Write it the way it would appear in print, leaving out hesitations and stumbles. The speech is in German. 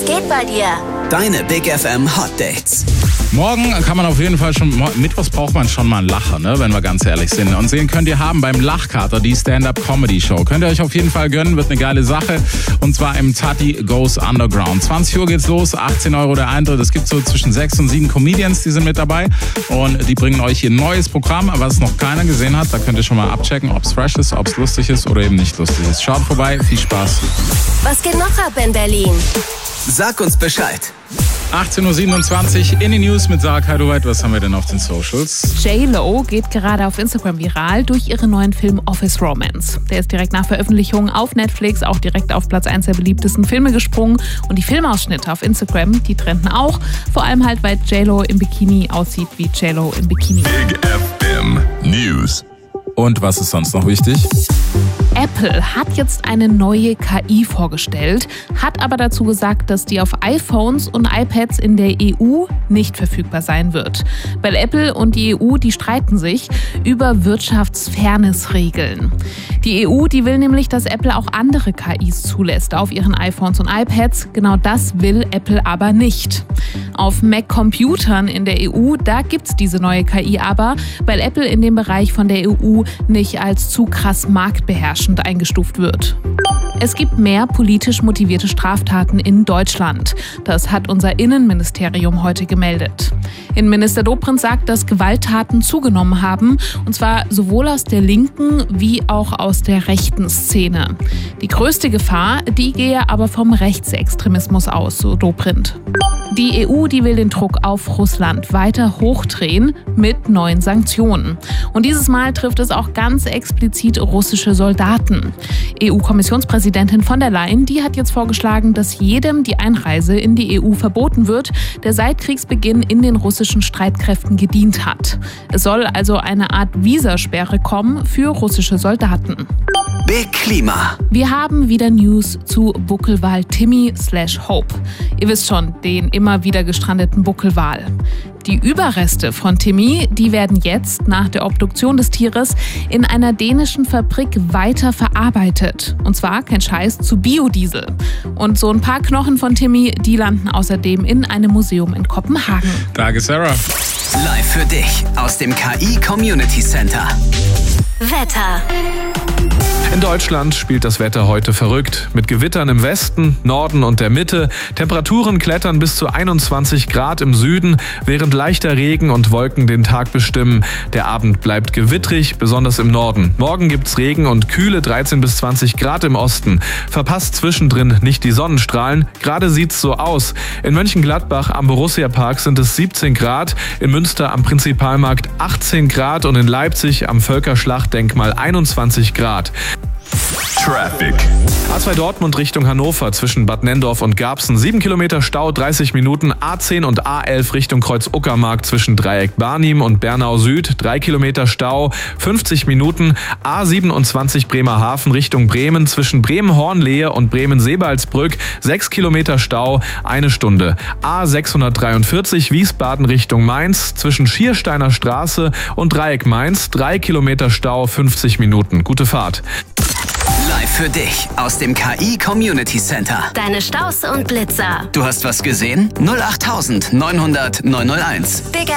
Was geht bei dir? Deine Big FM Hot Dates. Morgen kann man auf jeden Fall mittwochs braucht man schon mal einen Lacher, ne, wenn wir ganz ehrlich sind. Und den könnt ihr haben beim Lachkater, die Stand-Up-Comedy-Show. Könnt ihr euch auf jeden Fall gönnen, wird eine geile Sache. Und zwar im Tati Goes Underground. 20 Uhr geht's los, 18 € der Eintritt. Es gibt so zwischen 6 und 7 Comedians, die sind mit dabei. Und die bringen euch hier ein neues Programm, was noch keiner gesehen hat. Da könnt ihr schon mal abchecken, ob es fresh ist, ob es lustig ist oder eben nicht lustig ist. Schaut vorbei, viel Spaß. Was geht noch ab in Berlin? Sag uns Bescheid. 18.27 Uhr in die News mit Sarah Kaidoweit. Was haben wir denn auf den Socials? J.Lo geht gerade auf Instagram viral durch ihren neuen Film Office Romance. Der ist direkt nach Veröffentlichung auf Netflix auch direkt auf Platz 1 der beliebtesten Filme gesprungen. Und die Filmausschnitte auf Instagram, die trenden auch. Vor allem halt, weil J.Lo im Bikini aussieht wie J.Lo im Bikini. Big FM News. Und was ist sonst noch wichtig? Apple hat jetzt eine neue KI vorgestellt, hat aber dazu gesagt, dass die auf iPhones und iPads in der EU nicht verfügbar sein wird. Weil Apple und die EU, die streiten sich über Wirtschaftsfairness-Regeln. Die EU, die will nämlich, dass Apple auch andere KIs zulässt auf ihren iPhones und iPads. Genau das will Apple aber nicht. Auf Mac-Computern in der EU, da gibt's diese neue KI aber, weil Apple in dem Bereich von der EU nicht als zu krass marktbeherrschend eingestuft wird. Es gibt mehr politisch motivierte Straftaten in Deutschland. Das hat unser Innenministerium heute gemeldet. Innenminister Dobrindt sagt, dass Gewalttaten zugenommen haben, und zwar sowohl aus der linken wie auch aus der rechten Szene. Die größte Gefahr, die gehe aber vom Rechtsextremismus aus, so Dobrindt. Die EU, die will den Druck auf Russland weiter hochdrehen mit neuen Sanktionen. Und dieses Mal trifft es auch ganz explizit russische Soldaten. EU-Kommissionspräsidentin von der Leyen, die hat jetzt vorgeschlagen, dass jedem die Einreise in die EU verboten wird, der seit Kriegsbeginn in den russischen Streitkräften gedient hat. Es soll also eine Art Visasperre kommen für russische Soldaten. Big Klima. Wir haben wieder News zu Buckelwal Timmy/Hope. Ihr wisst schon, den immer wieder gestrandeten Buckelwal. Die Überreste von Timmy, die werden jetzt nach der Obduktion des Tieres in einer dänischen Fabrik weiter verarbeitet. Und zwar, kein Scheiß, zu Biodiesel. Und so ein paar Knochen von Timmy, die landen außerdem in einem Museum in Kopenhagen. Danke, Sarah. Live für dich aus dem KI Community Center. Wetter. In Deutschland spielt das Wetter heute verrückt. Mit Gewittern im Westen, Norden und der Mitte. Temperaturen klettern bis zu 21 Grad im Süden, während leichter Regen und Wolken den Tag bestimmen. Der Abend bleibt gewittrig, besonders im Norden. Morgen gibt's Regen und kühle 13 bis 20 Grad im Osten. Verpasst zwischendrin nicht die Sonnenstrahlen. Gerade sieht's so aus. In Mönchengladbach am Borussia Park sind es 17 Grad, in Münster am Prinzipalmarkt 18 Grad und in Leipzig am Völkerschlachtdenkmal 21 Grad. Traffic. A2 Dortmund Richtung Hannover zwischen Bad Nenndorf und Garbsen 7 Kilometer Stau, 30 Minuten. A10 und A11 Richtung Kreuz-Uckermark zwischen Dreieck Barnim und Bernau Süd 3 Kilometer Stau, 50 Minuten. A27 Bremerhaven Richtung Bremen zwischen Bremen-Hornlehe und Bremen-Sebalsbrück 6 Kilometer Stau, 1 Stunde. A643 Wiesbaden Richtung Mainz zwischen Schiersteiner Straße und Dreieck Mainz 3 Kilometer Stau, 50 Minuten. Gute Fahrt. Live für dich aus dem KI Community Center. Deine Staus und Blitzer. Du hast was gesehen? 08900 901. Big